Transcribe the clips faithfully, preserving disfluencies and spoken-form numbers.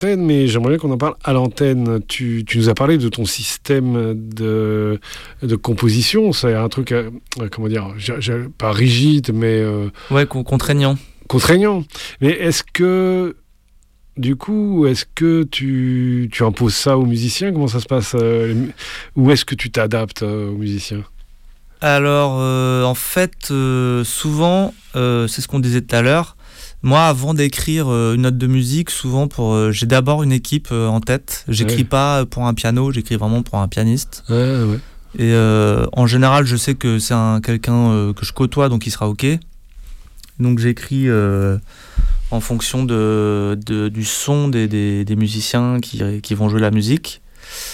Mais j'aimerais bien qu'on en parle à l'antenne. Tu, tu nous as parlé de ton système de, de composition. C'est un truc, euh, comment dire, j'ai, j'ai, pas rigide, mais... Euh, ouais, contraignant. Contraignant. Mais est-ce que, du coup, est-ce que tu, tu imposes ça aux musiciens ? Comment ça se passe euh, ou est-ce que tu t'adaptes euh, aux musiciens ? Alors, euh, en fait, euh, souvent, euh, c'est ce qu'on disait tout à l'heure. Moi, avant d'écrire euh, une note de musique, souvent, pour, euh, j'ai d'abord une équipe euh, en tête. J'écris ouais. pas pour un piano, j'écris vraiment pour un pianiste. Ouais, ouais. Et euh, en général, je sais que c'est un, quelqu'un euh, que je côtoie, donc il sera OK. Donc j'écris euh, en fonction de, de, du son des, des, des musiciens qui, qui vont jouer la musique.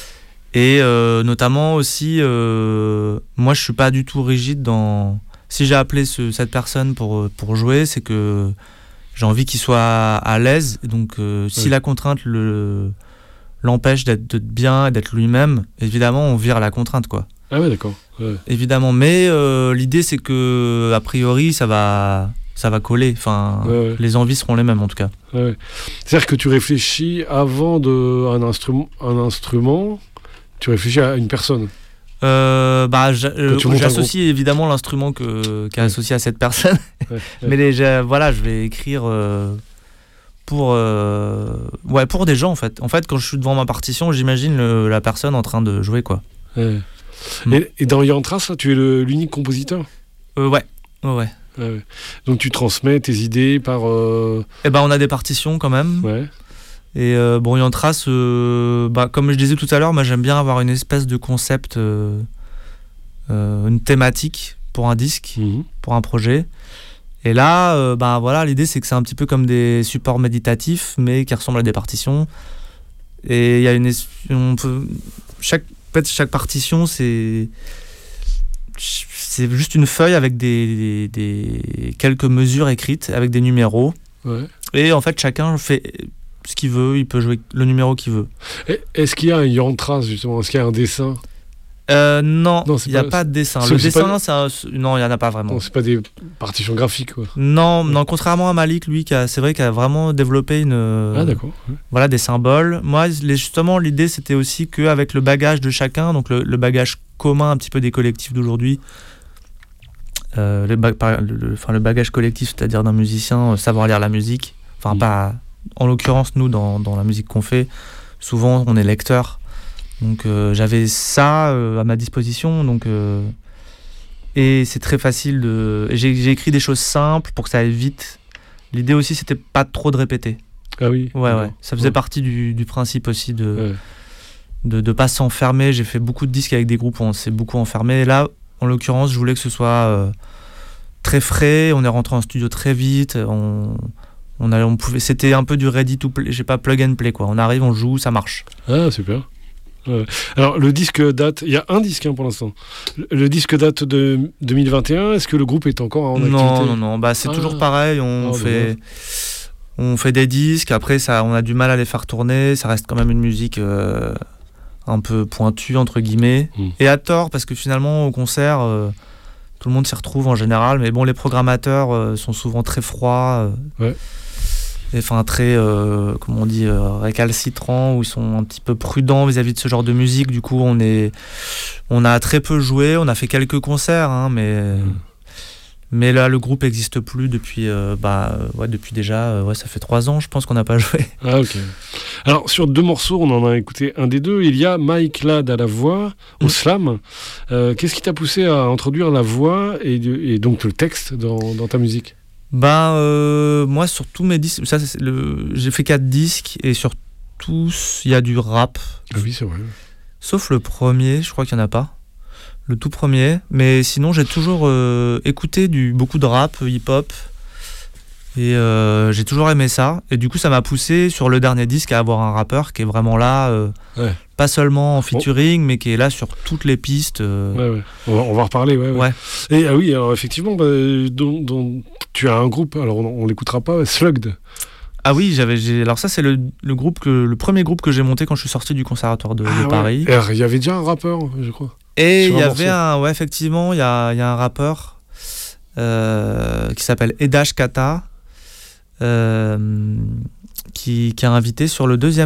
Et euh, notamment aussi, euh, moi, je suis pas du tout rigide dans... Si j'ai appelé ce, cette personne pour, pour jouer, c'est que... J'ai envie qu'il soit à l'aise, donc euh, si oui. la contrainte le, l'empêche d'être, d'être bien et d'être lui-même, évidemment, on vire la contrainte, quoi. Ah ouais, d'accord. Ouais. Évidemment, mais euh, l'idée, c'est que a priori, ça va, ça va coller. Enfin, ouais, ouais. les envies seront les mêmes, en tout cas. Ouais. C'est-à-dire que tu réfléchis avant de un instrument, un instrument, tu réfléchis à une personne. Euh, bah, euh, j'associe évidemment l'instrument que, qui est associé à cette personne. Ouais, ouais. Mais les, voilà, je vais écrire euh, pour, euh, ouais, pour des gens en fait. En fait, quand je suis devant ma partition, j'imagine le, la personne en train de jouer, quoi. Ouais. Mm. Et, et dans Yantras, tu es le, l'unique compositeur ? euh, Ouais, ouais, ouais. ouais. Donc tu transmets tes idées par. Euh... Eh ben, on a des partitions quand même. Ouais. Et euh, bon, Yantras, euh, bah, comme je disais tout à l'heure, moi j'aime bien avoir une espèce de concept, euh, euh, une thématique pour un disque, mmh. pour un projet. Et là, euh, bah, voilà, l'idée c'est que c'est un petit peu comme des supports méditatifs, mais qui ressemblent à des partitions. Et il y a une, on peut, chaque, en fait, chaque partition, c'est, c'est juste une feuille avec des, des, des quelques mesures écrites, avec des numéros. Ouais. Et en fait, chacun fait ce qu'il veut, il peut jouer le numéro qu'il veut. Et est-ce qu'il y a un Yantras, justement ? Est-ce qu'il y a un dessin ? euh, Non, il n'y a pas de dessin. Le dessin, pas... c'est un... non, il n'y en a pas vraiment. Non, c'est pas des partitions graphiques, quoi. Non, non, contrairement à Malik, lui, qui a, c'est vrai qu'il a vraiment développé une... Ah, d'accord. Ouais. Voilà, des symboles. Moi, justement, l'idée, c'était aussi qu'avec le bagage de chacun, donc le, le bagage commun un petit peu des collectifs d'aujourd'hui, euh, le, ba... le, le, enfin, le bagage collectif, c'est-à-dire d'un musicien, euh, savoir lire la musique, enfin, mmh. pas... En l'occurrence, nous, dans, dans la musique qu'on fait, souvent, on est lecteur. Donc, euh, j'avais ça euh, à ma disposition. Donc, euh, et c'est très facile de... J'ai, j'ai écrit des choses simples pour que ça aille vite. L'idée aussi, c'était pas trop de répéter. Ah oui. Ouais, ouais. Ça faisait ouais. partie du, du principe aussi de ouais. de de pas s'enfermer. J'ai fait beaucoup de disques avec des groupes où on s'est beaucoup enfermé. Et là, en l'occurrence, je voulais que ce soit euh, très frais. On est rentré en studio très vite. On... On a, on pouvait, c'était un peu du ready to play, j'ai pas plug and play, quoi. On arrive, on joue, ça marche. Ah, super. Ouais. Alors, le disque date, il y a un disque hein, pour l'instant. Le, le disque date de deux mille vingt et un, est-ce que le groupe est encore en activité ? Non, non, non, bah, c'est ah. toujours pareil. On, ah, fait, bah, on fait des disques, après, ça, on a du mal à les faire tourner. Ça reste quand même une musique euh, un peu pointue, entre guillemets. Mm. Et à tort, parce que finalement, au concert. Euh, tout le monde s'y retrouve en général, mais bon, les programmateurs euh, sont souvent très froids. Euh, ouais. Enfin très, euh, comment on dit, euh, récalcitrants, où ils sont un petit peu prudents vis-à-vis de ce genre de musique. Du coup, on est, on a très peu joué, on a fait quelques concerts, hein, mais, mmh. mais là, le groupe n'existe plus depuis, euh, bah, ouais, depuis déjà, euh, ouais, ça fait trois ans, je pense qu'on n'a pas joué. Ah ok. Alors sur deux morceaux, on en a écouté un des deux. Il y a Mike Ladd à la voix, au mmh. slam. Euh, qu'est-ce qui t'a poussé à introduire la voix et, et donc le texte dans, dans ta musique ? Ben, euh, moi, sur tous mes disques, ça, c'est le... j'ai fait quatre disques et sur tous, il y a du rap. Ah oui, c'est vrai. Sauf le premier, je crois qu'il n'y en a pas. Le tout premier. Mais sinon, j'ai toujours euh, écouté du, beaucoup de rap, hip-hop. Et euh, j'ai toujours aimé ça. Et du coup, ça m'a poussé sur le dernier disque à avoir un rappeur qui est vraiment là. Euh, ouais. Pas seulement en featuring, oh. mais qui est là sur toutes les pistes. Euh... Ouais, ouais. On va, on va en reparler. Ouais, ouais. ouais. Et ah oui, alors effectivement, bah, dont, dont, tu as un groupe, alors on, on l'écoutera pas, Slugged. Ah oui, j'avais, j'ai, alors ça c'est le, le, groupe que, le premier groupe que j'ai monté quand je suis sorti du conservatoire de, ah, de Paris. Ouais. Il y avait déjà un rappeur, je crois. Et il y avait un, ouais effectivement, il y a, y a un rappeur euh, qui s'appelle Edash Kata. Euh, qui, qui a invité sur le deuxième